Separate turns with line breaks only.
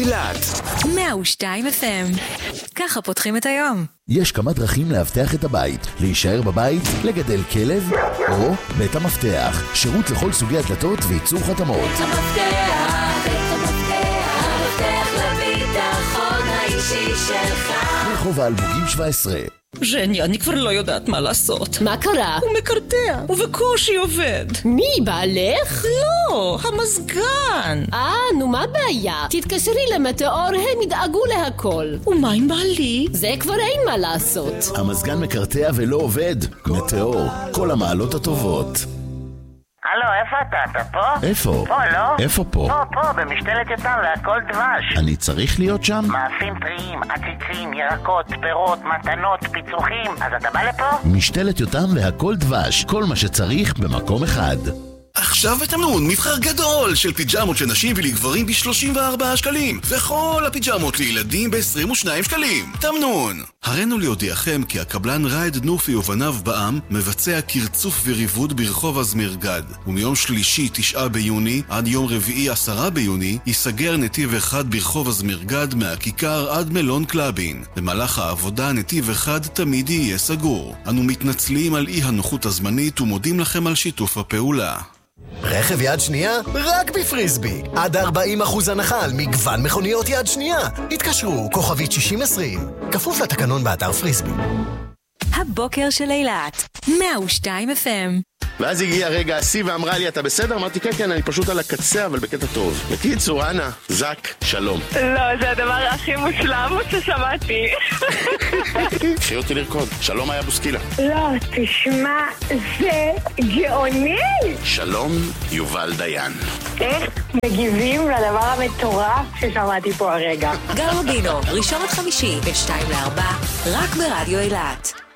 אילת
102 FM. ככה פותחים את היום.
יש כמה דרכים להבטח את הבית: להישאר בבית, לגדל כלב, או בית המפתח, שירות לכל סוגי הדלתות וייצור חתמות.
בית המפתח לביטחון האישי שלך.
רחוב האלמוגים 17.
ז'ני, אני כבר לא יודעת מה לעשות.
מה קרה?
הוא מקרטע, ובקושי עובד.
מי, בעלך?
לא, המזגן.
נו מה הבעיה? תתקשרי למטאור, הם ידאגו להכל.
ומה עם בעלי?
זה כבר אין מה לעשות.
המזגן מקרטע ולא עובד. מטאור, כל המעלות הטובות.
הלו, איפה אתה פה?
איפה?
פה, לא?
איפה פה?
פה, במשתלת יותם והכל דבש.
אני צריך להיות שם?
מאפים טריים, עציצים, ירקות, פירות, מתנות, פיצוחים. אז אתה בא לפה?
משתלת יותם והכל דבש, כל מה שצריך במקום אחד.
עכשיו בתמנון מבחר גדול של פיג'מות של נשים ולגברים ב-34 שקלים, וכל הפיג'מות לילדים ב-22 שקלים. תמנון. הראינו להודיעכם כי הקבלן רייד נופי ובניו בעם מבצע קרצוף וריבוד ברחוב הזמרגד, ומיום שלישי 9 ביוני עד יום רביעי 10 ביוני ייסגר נתיב אחד ברחוב הזמרגד מהכיכר עד מלון קלאבין. במהלך העבודה נתיב אחד תמיד יהיה סגור. אנו מתנצלים על אי הנוחות הזמנית ומודים לכם על שיתוף הפעולה.
רכב יד שנייה? רק בפריסבי. עד 40% הנחה על מגוון מכוניות יד שנייה. התקשרו, כוכבית 6020. כפוף לתקנון באתר פריסבי.
הבוקר של אילת 102 FM.
ואז הגיע רגע השיא ואמרה לי, אתה בסדר? אמרתי, כן, אני פשוט על הקצה, אבל בקטע טוב. בקיצור, אנה, זק, שלום.
לא, זה הדבר הכי מושלם ששמעתי.
קחי אותי לרקוד. שלום היה בוסקילה.
לא, תשמע, זה גאוני.
שלום, יובל דיין.
איך מגיבים לדבר המטורף ששמעתי פה הרגע?
גל רובינו, ראשון עד חמישי, ב-2 ל-4, רק ברדיו אילת.